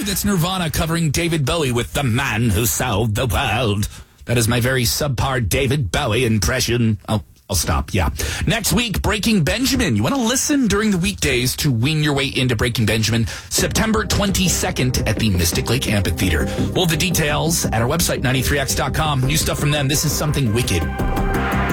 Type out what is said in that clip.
That's Nirvana covering David Bowie with The Man Who Sold the World. That is my very subpar David Bowie impression. I'll stop, yeah. Next week, Breaking Benjamin. You want to listen during the weekdays to wing your way into Breaking Benjamin, September 22nd at the Mystic Lake Amphitheater. We'll have the details at our website, 93x.com. New stuff from them. This is Something Wicked.